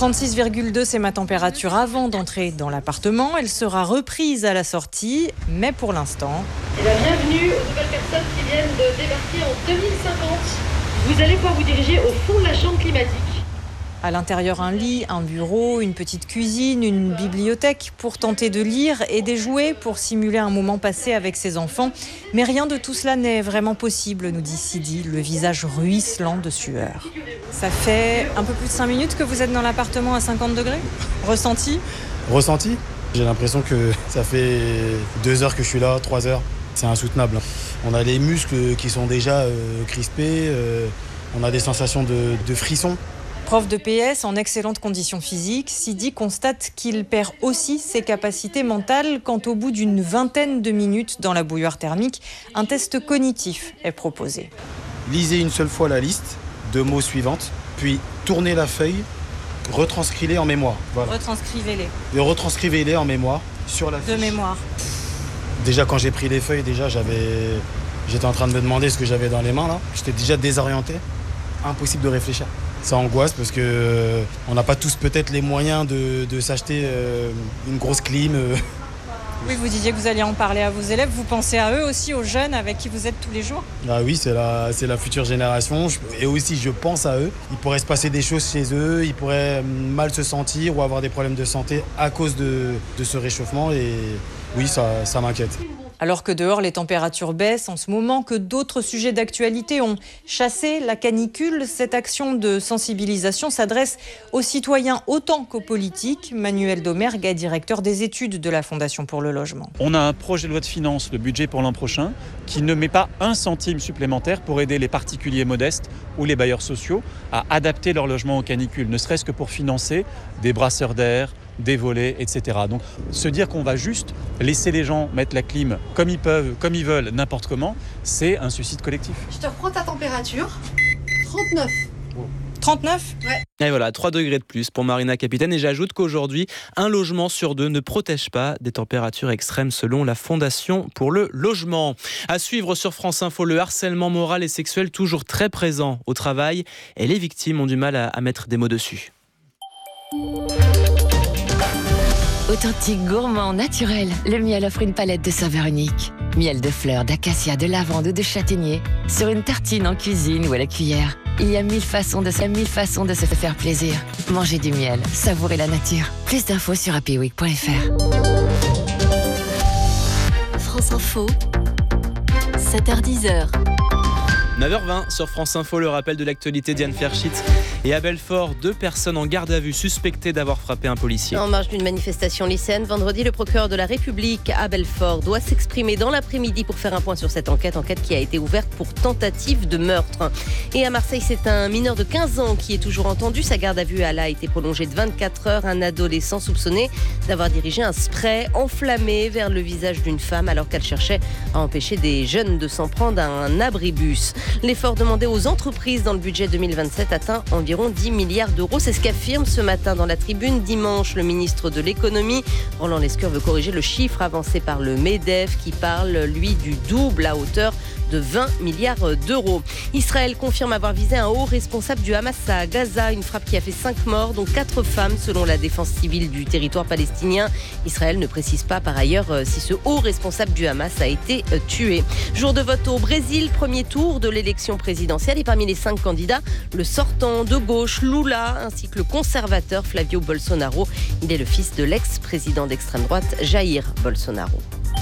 36,2, c'est ma température avant d'entrer dans l'appartement. Elle sera reprise à la sortie, mais pour l'instant... Bienvenue aux nouvelles personnes qui viennent de débarquer en 2050. Vous allez pouvoir vous diriger au fond de la chambre climatique. À l'intérieur, un lit, un bureau, une petite cuisine, une bibliothèque pour tenter de lire et des jouets pour simuler un moment passé avec ses enfants. Mais rien de tout cela n'est vraiment possible, nous dit Sidi, le visage ruisselant de sueur. Ça fait un peu plus de 5 minutes que vous êtes dans l'appartement à 50 degrés. Ressenti ? Ressenti ? J'ai l'impression que ça fait 2 heures que je suis là, 3 heures. C'est insoutenable. On a les muscles qui sont déjà crispés, on a des sensations de frissons. Prof de PS en excellente condition physique, Sidi constate qu'il perd aussi ses capacités mentales quand au bout d'une vingtaine de minutes dans la bouilloire thermique, un test cognitif est proposé. Lisez une seule fois la liste de mots suivantes, puis tournez la feuille, retranscrivez-les en mémoire. Voilà. Retranscrivez-les. Et retranscrivez-les en mémoire sur la fiche. De mémoire. Déjà quand j'ai pris les feuilles, j'étais en train de me demander ce que j'avais dans les mains là. J'étais déjà désorienté, impossible de réfléchir. Ça angoisse parce que on n'a pas tous peut-être les moyens de s'acheter une grosse clim. Oui, vous disiez que vous alliez en parler à vos élèves. Vous pensez à eux aussi, aux jeunes avec qui vous êtes tous les jours ? Ah oui, c'est la future génération. Et aussi, je pense à eux. Il pourrait se passer des choses chez eux. Ils pourraient mal se sentir ou avoir des problèmes de santé à cause de ce réchauffement. Et oui, ça m'inquiète. Alors que dehors, les températures baissent en ce moment, que d'autres sujets d'actualité ont chassé la canicule, cette action de sensibilisation s'adresse aux citoyens autant qu'aux politiques. Manuel Domergue est directeur des études de la Fondation pour le logement. On a un projet de loi de finances, le budget pour l'an prochain, qui ne met pas un centime supplémentaire pour aider les particuliers modestes ou les bailleurs sociaux à adapter leur logement aux canicules, ne serait-ce que pour financer des brasseurs d'air, des volets, etc. Donc se dire qu'on va juste laisser les gens mettre la clim comme ils peuvent, comme ils veulent, n'importe comment, c'est un suicide collectif. Je te reprends ta température. 39. 39 ? Ouais. Et voilà, 3 degrés de plus pour Marina Capitaine. Et j'ajoute qu'aujourd'hui, un logement sur 2 ne protège pas des températures extrêmes selon la Fondation pour le logement. À suivre sur France Info, le harcèlement moral et sexuel toujours très présent au travail. Et les victimes ont du mal à mettre des mots dessus. Authentique, gourmand, naturel, le miel offre une palette de saveurs uniques. Miel de fleurs, d'acacia, de lavande ou de châtaignier, sur une tartine en cuisine ou à la cuillère. Il y a 1000 façons de se faire plaisir. Mangez du miel, savourez la nature. Plus d'infos sur happyweek.fr. France Info, 7h-10h. 9h20 sur France Info, le rappel de l'actualité d'Yann Ferschitz. Et à Belfort, 2 personnes en garde à vue suspectées d'avoir frappé un policier. En marge d'une manifestation lycéenne, vendredi, le procureur de la République à Belfort doit s'exprimer dans l'après-midi pour faire un point sur cette enquête qui a été ouverte pour tentative de meurtre. Et à Marseille, c'est un mineur de 15 ans qui est toujours entendu. Sa garde à vue a été prolongée de 24 heures. Un adolescent soupçonné d'avoir dirigé un spray enflammé vers le visage d'une femme alors qu'elle cherchait à empêcher des jeunes de s'en prendre à un abribus. L'effort demandé aux entreprises dans le budget 2027 atteint environ 10 milliards d'euros. C'est ce qu'affirme ce matin dans la Tribune. Dimanche, le ministre de l'économie, Roland Lescure, veut corriger le chiffre avancé par le MEDEF qui parle, lui, du double à hauteur de 20 milliards d'euros. Israël confirme avoir visé un haut responsable du Hamas à Gaza, une frappe qui a fait 5 morts, dont 4 femmes selon la défense civile du territoire palestinien. Israël ne précise pas par ailleurs si ce haut responsable du Hamas a été tué. Jour de vote au Brésil, premier tour de l'élection présidentielle et parmi les 5 candidats, le sortant de gauche Lula ainsi que le conservateur Flavio Bolsonaro. Il est le fils de l'ex-président d'extrême droite Jair Bolsonaro.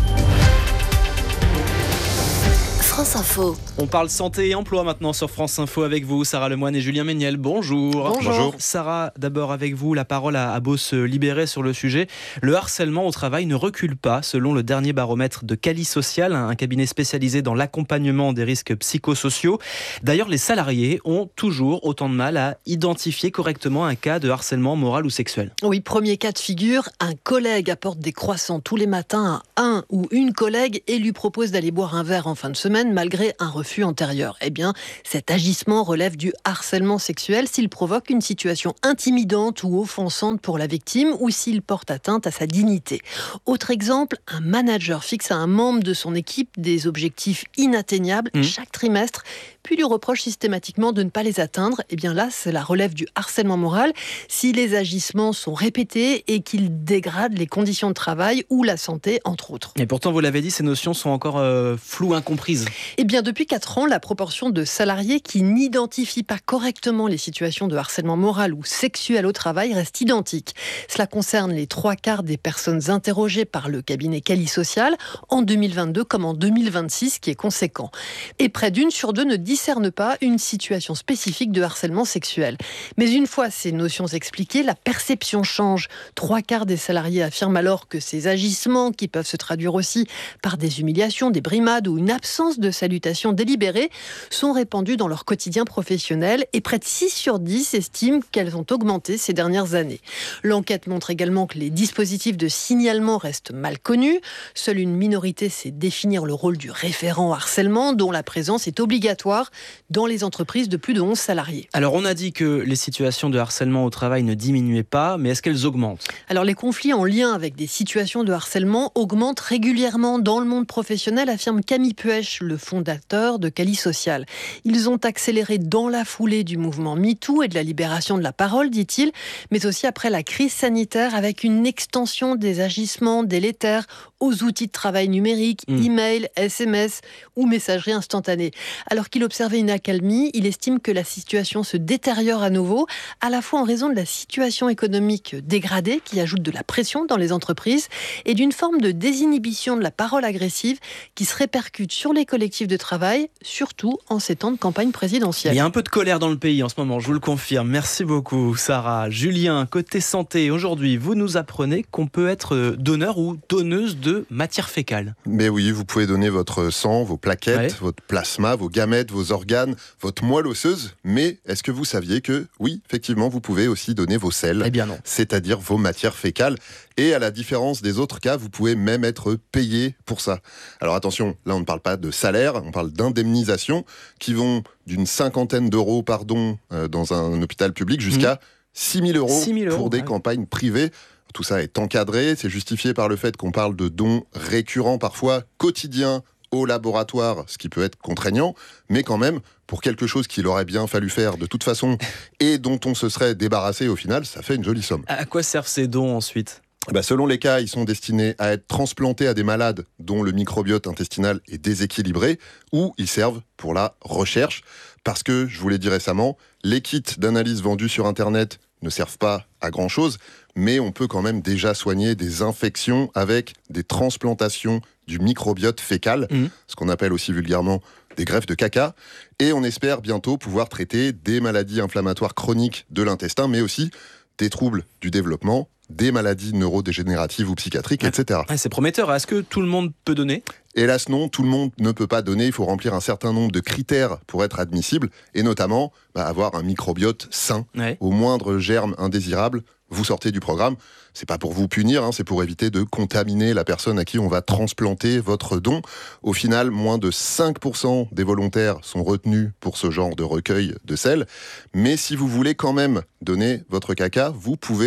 France Info. On parle santé et emploi maintenant sur France Info avec vous, Sarah Lemoine et Julien Méniel. Bonjour. Bonjour. Sarah, d'abord avec vous, la parole a beau se libérer sur le sujet. Le harcèlement au travail ne recule pas, selon le dernier baromètre de Cali Social, un cabinet spécialisé dans l'accompagnement des risques psychosociaux. D'ailleurs, les salariés ont toujours autant de mal à identifier correctement un cas de harcèlement moral ou sexuel. Oui, premier cas de figure, un collègue apporte des croissants tous les matins à un ou une collègue et lui propose d'aller boire un verre en fin de semaine malgré un refus antérieur. Eh bien, cet agissement relève du harcèlement sexuel s'il provoque une situation intimidante ou offensante pour la victime ou s'il porte atteinte à sa dignité. Autre exemple, un manager fixe à un membre de son équipe des objectifs inatteignables chaque trimestre, puis lui reproche systématiquement de ne pas les atteindre. Eh bien là, cela relève du harcèlement moral si les agissements sont répétés et qu'ils dégradent les conditions de travail ou la santé, entre autres. Et pourtant, vous l'avez dit, ces notions sont encore floues, incomprises. Eh bien, depuis 4 ans, la proportion de salariés qui n'identifient pas correctement les situations de harcèlement moral ou sexuel au travail reste identique. Cela concerne les 3/4 des personnes interrogées par le cabinet Cali Social en 2022 comme en 2026, qui est conséquent. Et près d'1 sur 2 ne discerne pas une situation spécifique de harcèlement sexuel. Mais une fois ces notions expliquées, la perception change. 3/4 des salariés affirment alors que ces agissements, qui peuvent se traduire aussi par des humiliations, des brimades ou une absence de salutations délibérées, sont répandues dans leur quotidien professionnel et près de 6 sur 10 estiment qu'elles ont augmenté ces dernières années. L'enquête montre également que les dispositifs de signalement restent mal connus. Seule une minorité sait définir le rôle du référent harcèlement, dont la présence est obligatoire dans les entreprises de plus de 11 salariés. Alors, on a dit que les situations de harcèlement au travail ne diminuaient pas, mais est-ce qu'elles augmentent ? Alors, les conflits en lien avec des situations de harcèlement augmentent régulièrement dans le monde professionnel, affirme Camille Puech, le fondateur de Cali Social. Ils ont accéléré dans la foulée du mouvement MeToo et de la libération de la parole, dit-il, mais aussi après la crise sanitaire avec une extension des agissements délétères aux outils de travail numérique, email, SMS ou messagerie instantanée. Alors qu'il observait une accalmie, il estime que la situation se détériore à nouveau, à la fois en raison de la situation économique dégradée qui ajoute de la pression dans les entreprises et d'une forme de désinhibition de la parole agressive qui se répercute sur les collectifs de travail, surtout en ces temps de campagne présidentielle. Il y a un peu de colère dans le pays en ce moment, je vous le confirme. Merci beaucoup, Sarah. Julien, côté santé, aujourd'hui, vous nous apprenez qu'on peut être donneur ou donneuse de matière fécale. Mais oui, vous pouvez donner votre sang, vos plaquettes, votre plasma, vos gamètes, vos organes, votre moelle osseuse. Mais est-ce que vous saviez que, oui, effectivement, vous pouvez aussi donner vos selles, c'est-à-dire vos matières fécales. Et à la différence des autres cas, vous pouvez même être payé pour ça. Alors attention, là on ne parle pas de salaire, on parle d'indemnisation qui vont d'une 50aine d'euros par don dans un hôpital public jusqu'à 6 000 euros pour des campagnes privées. Tout ça est encadré, c'est justifié par le fait qu'on parle de dons récurrents, parfois quotidiens, au laboratoire, ce qui peut être contraignant, mais quand même, pour quelque chose qu'il aurait bien fallu faire de toute façon et dont on se serait débarrassé au final, ça fait une jolie somme. À quoi servent ces dons ensuite ? Selon les cas, ils sont destinés à être transplantés à des malades dont le microbiote intestinal est déséquilibré, ou ils servent pour la recherche, parce que, je vous l'ai dit récemment, les kits d'analyse vendus sur Internet ne servent pas à grand-chose, mais on peut quand même déjà soigner des infections avec des transplantations du microbiote fécal, ce qu'on appelle aussi vulgairement des greffes de caca, et on espère bientôt pouvoir traiter des maladies inflammatoires chroniques de l'intestin, mais aussi des troubles du développement, des maladies neurodégénératives ou psychiatriques, etc. C'est prometteur. Est-ce que tout le monde peut donner ? Hélas non, tout le monde ne peut pas donner. Il faut remplir un certain nombre de critères pour être admissible, et notamment avoir un microbiote sain. Au moindre germe indésirable, vous sortez du programme. C'est pas pour vous punir, c'est pour éviter de contaminer la personne à qui on va transplanter votre don. Au final, moins de 5% des volontaires sont retenus pour ce genre de recueil de selles. Mais si vous voulez quand même donner votre caca, vous pouvez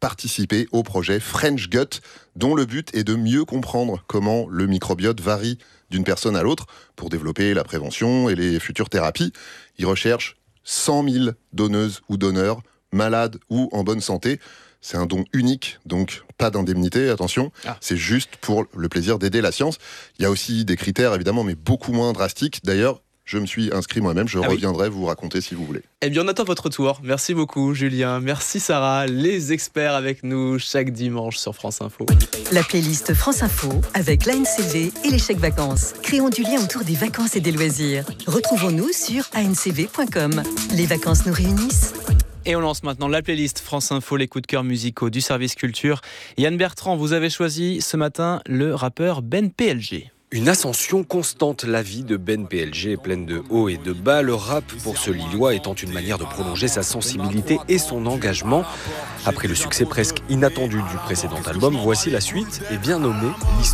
participer au projet French Gut, dont le but est de mieux comprendre comment le microbiote varie d'une personne à l'autre pour développer la prévention et les futures thérapies. Ils recherchent 100 000 donneuses ou donneurs, malades ou en bonne santé. C'est un don unique, donc pas d'indemnité, attention. C'est juste pour le plaisir d'aider la science. Il y a aussi des critères, évidemment, mais beaucoup moins drastiques. D'ailleurs, je me suis inscrit moi-même, je reviendrai vous raconter si vous voulez. Eh bien, on attend votre tour. Merci beaucoup, Julien. Merci, Sarah. Les experts avec nous chaque dimanche sur France Info. La playlist France Info avec l'ANCV et les chèques vacances. Créons du lien autour des vacances et des loisirs. Retrouvons-nous sur ancv.com. Les vacances nous réunissent. Et on lance maintenant la playlist France Info, les coups de cœur musicaux du service culture. Yann Bertrand, vous avez choisi ce matin le rappeur Ben PLG. Une ascension constante, la vie de Ben PLG est pleine de hauts et de bas, le rap pour ce Lillois étant une manière de prolonger sa sensibilité et son engagement. Après le succès presque inattendu du précédent album, voici la suite et bien nommée l'histoire.